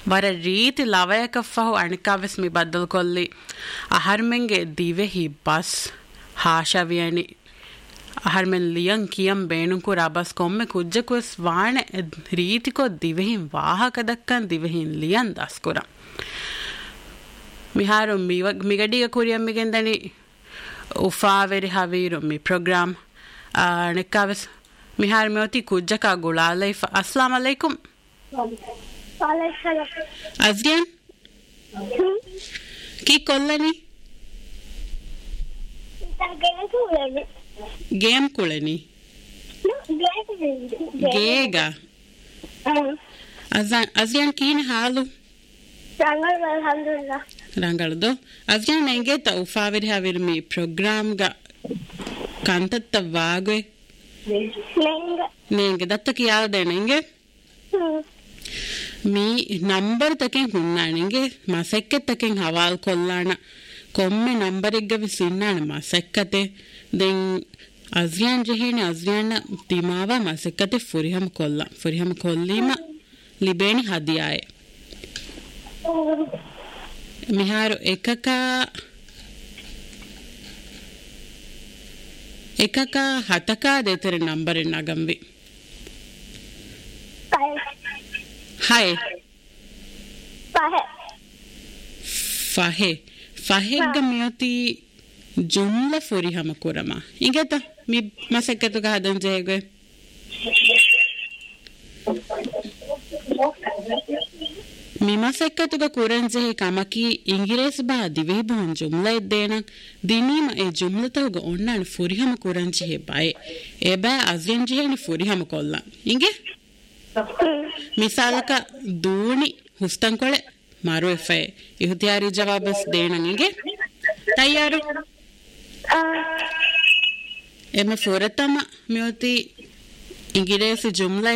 ವರ ರೀತಿ ಲವಯಕಫಹು ಅಣಿಕಾವೆಸ್ ಮಿ ಬದ್ದಲು ಕೊಲ್ಲಿ ಅಹರ್ಮೆಂಗೆ ದಿವೆ ಹಿ ಬಸ್ ಹಾಶವಿಯಣಿ ಅಹರ್ಮೆನ್ ಲಿಯಂ ಕಿಯಂ ಬೇಣುಕು ರಬಸ್ ಕೊಮ್ಮೆ ಕುಜ್ಜಕುಸ್ ವಾಣೆ ರೀತಿಕೊ ದಿವೆಹಿಂ ವಾಹಕ ದಕ್ಕನ್ ದಿವೆಹಿಂ ಲಿಯಂ ದಸ್ಕುರ ಮಿಹಾರು ಮಿಗಡಿಗ ಕುರಿಯಂ ಮಿಗೆಂದಣಿ ಉಫಾವೆರಿ ಹವೀರು ಮಿ ಪ್ರೋಗ್ರಾಮ್ ಅಣಿಕಾವೆಸ್ ಮಿಹಾರು ಮೆವತಿ ಕುಜ್ಜಕ ಗುಳಾಲೈಫ ಅಸ್ಲಾಂ ಅಲೈಕುಂ ಅಜ್ಞಾನ್ ಕಿ ಕೊಲ್ಲನಿ ಗೇಮ್ ಕುಳನಿ ಗೇಗ ಅಜ್ಞಾನ್ ಕೀನ್ ಹಾಲು ರಂಗಳದು ಅಜ್ಞಾನ್ ನೆಂಗೆ ತ ಉಫಾವಿರಿ ಹಾವಿರ್ ಮಿ ಪ್ರೋಗ್ರಾಮ್ ಗ ಕಂತತ್ತ ವಾಗೆ ನೆಂಗೆ ದತ್ತಕ್ಕೆ ಯಾವ್ದೇ ನೆಂಗೆ ಮೀ ನಂಬರ್ ತಕೆಂಗ್ ಹುಣ್ಣಾಣಿಗೆ ಮಸೆಕ್ಕೆ ತಕೆಂಗ್ ಹವಾಲ್ ಕೊಲ್ಲಾಣ ಕೊಮ್ಮೆ ನಂಬರಿಗ್ಗವಿ ಸಿನ್ನಾಣ ಮಸೆಕ್ಕತೆ ದೆನ್ ಅಜ್ಯಾನ್ ಜೆಹೇನೆ ಅಜ್ಯಾನ್ನ ದಿಮಾವ ಮಸೆಕ್ಕತೆ ಫುರಿಹಮ ಕೊಲ್ಲೀಮ ಲಿಬೇಣಿ ಹದಿಯಾಯೆ ಮಿಹಾರು එකක හතක දෙතර නම්බරෙන් නගම්වි Hai. Fahe. Fahegga miyoti jumla furihama kurama. Ingeta mi masekkatu ga hadan jege. Mi masekkatu ga kuran jehe kamaki ingires ba divi bon jumla iddena dinima e jumla tawga onnan furihama kuran jehe bai. Eba azyen jehe ni furihama kolla. Inge ಮಿಸಾಲಕ ದೂಣಿ ಹುಸ್ತಂಕೊಳೆ ಮಾರು ಎಫೆ ಇಹುತಿಯಾರಿ ಜವಾಬಸ್ ದೇಣಂಗೆ ತಯಾರು M ಫೋರತಮ ಮ್ಯೋತಿ ಇಂಗಿರೇಸಿ ಜುಮ್ಲೆ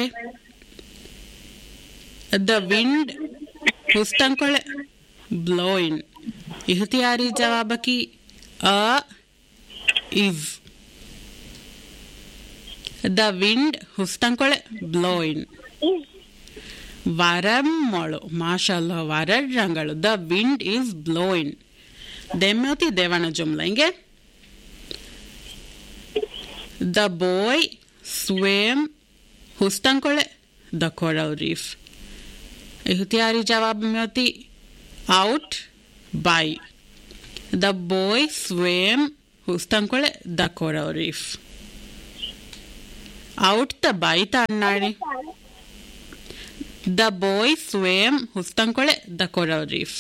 the wind ಹುಸ್ತಂಕೊಳೆ ಬ್ಲೋಯಿನ್ ಇಹುತಿಯಾರಿ ಜವಾಬಕಿ a is the wind ಹುಸ್ತಂಕೊಳೆ ಬ್ಲೋಯಿನ್ ವರಮ್ಮಳು ಮಾಶಾಲ್ಲ ವರರಂಗಳು the wind is ಬ್ಲೋಯಿನ್ ದೆಮ್ಯೋತಿ ದೇವಣ ಜುಮ್ಲ ಹಿಂಗೆ the boy ಸ್ವೇಮ್ ಹುಸ್ತಂಕೊಳೆ the coral reef ಇಹುತಿಯಾರಿ Jawab ಮ್ಯೋತಿ out by the boy ಸ್ವೇಮ್ ಹುಸ್ತಂಕೊಳೆ the coral reef out the ಬೈತ ಅಣ್ಣಾಡಿ The boy swam ಹುಸ್ತಂಕೊಳೆ the coral reef.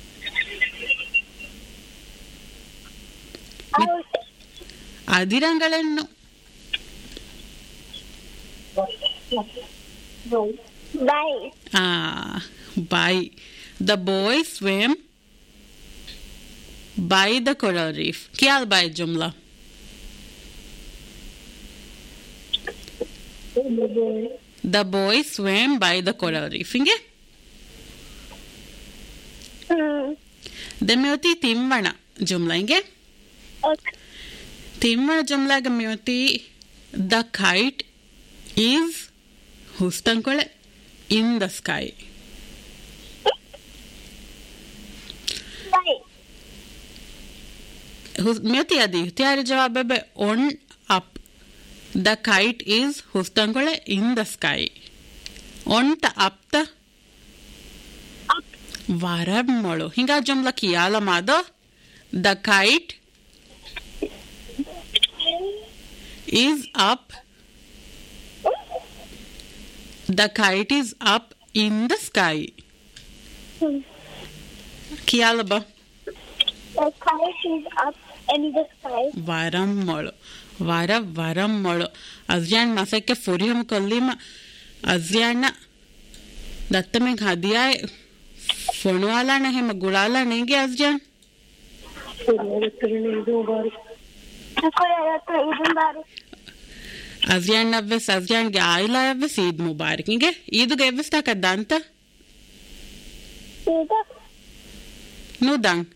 ಅದಿರಂಗಳನ್ನು by the boy swam by the coral reef. क्या by जुमला The boy swam by the coral reef. Inge? Demyoti timvana jumla inge? Okay. Timvana jumla gamyoti the kite is hustankole in the sky. Why? Myoti adi tiyari jawab bebe on up. The kite is ಹುಸ್ತಂಗೊಳೆ in the sky. On the up the up. ವರಮ್ಮಳು ಹಿಂಗ ಜುಮ್ಲ ಕಿಯಾಲ ಮಾದೋ The kite is up. The kite is up in the sky. ಕಿಯಾಲ ಬಾ The kite is up in the sky. ವರಮ್ಮಳು ವರಮ್ಮಳು ಅಜ್ಯಾನ್ ಮಸಕ್ಕೆ ಫುರಿಹಂ ಕೊಲ್ಲಿಮ ಅಜ್ಯಾನ ದತ್ತಮೆಂಗ್ ಹದಿಯಾಯ್ ಫೊಣುವಾಲಾನ ಹೆಮ ಗುಳಾಲಾನೆಗೆ ಅಜ್ಯಾನ್ ಅಜ್ಯಾನ್ ನವ್ವೆಸ್ ಅಜ್ಯಾನ್ಗೆ ಆಯ್ಲ ಯವ್ವೆಸ್ ಈದ್ ಮುಬಾರಕ್ ಹಿಂಗೆ ಈದುಗೆ ಎವ್ವೆಸ್ ತಾಕದ್ದ ಅಂತ ನೂದಂಗ್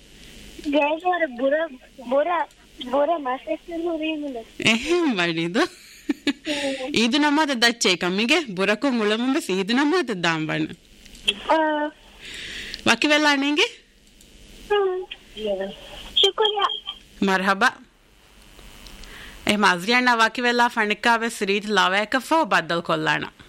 එහෙම වඩිද ඊදු නමද දච්චේ කම්මිගේ බුරකෝ මුලමඹ සීදු නමද දාම්බන්න वाकी वेला आनेंगे शुक्रिया مرحبا माजरियाना वाकी वेला फणिका वे सरीत लावे कफो बदल कोल्लाना